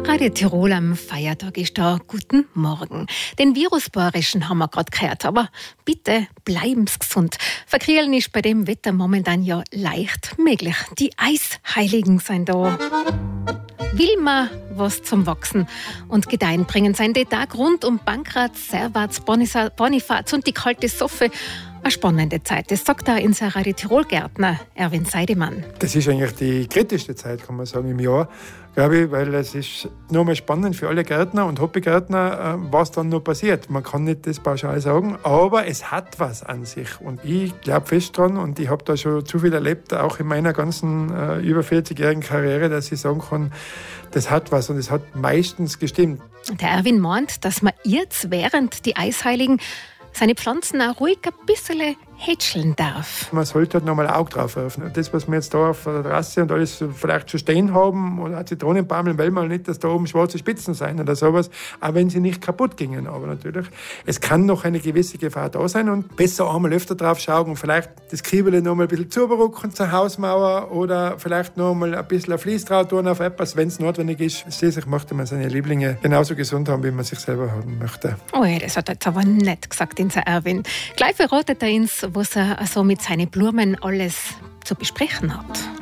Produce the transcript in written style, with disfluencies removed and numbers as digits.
Radio Tirol am Feiertag ist da. Guten Morgen. Den Virusbarischen haben wir gerade gehört, aber bitte bleiben Sie gesund. Verkrielen ist bei dem Wetter momentan ja leicht möglich. Die Eisheiligen sind da. Will man was zum Wachsen und Gedeihen bringen, sein der Tag rund um Pankraz, Servaz, Bonifaz und die kalte Soffe eine spannende Zeit. Das sagt auch unser Radio Tirol-Gärtner Erwin Seidemann. Das ist eigentlich die kritischste Zeit, kann man sagen, im Jahr, glaube ich, weil es ist nochmal spannend für alle Gärtner und Hobbygärtner, was dann noch passiert. Man kann nicht das pauschal sagen, aber es hat was an sich. Und ich glaube fest dran und ich habe da schon zu viel erlebt, auch in meiner ganzen über 40-jährigen Karriere, dass ich sagen kann, das hat was und es hat meistens gestimmt. Der Erwin meint, dass man jetzt während die Eisheiligen seine Pflanzen auch ruhig ein bisschen hätscheln darf. Man sollte halt nochmal ein Auge drauf werfen. Das, was wir jetzt da auf der Terrasse und alles vielleicht schon stehen haben oder Zitronenbaumeln, will man nicht, dass da oben schwarze Spitzen sein oder sowas, auch wenn sie nicht kaputt gingen. Aber natürlich, es kann noch eine gewisse Gefahr da sein und besser einmal öfter drauf schauen und vielleicht das Kriebele noch mal ein bisschen zuberücken zur Hausmauer oder vielleicht noch mal ein bisschen ein Vlies drauf tun auf etwas, wenn es notwendig ist. Schließlich möchte man seine Lieblinge genauso gesund haben, wie man sich selber haben möchte. Oh ja, das hat jetzt aber nicht gesagt, unser Erwin. Gleich verratet er uns, was er also mit seinen Blumen alles zu besprechen hat.